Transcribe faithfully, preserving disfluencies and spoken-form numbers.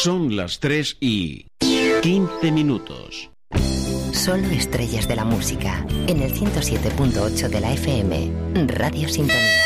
Son las tres y quince minutos. Solo estrellas de la música, en el ciento siete punto ocho de la F M, Radio Sintonía.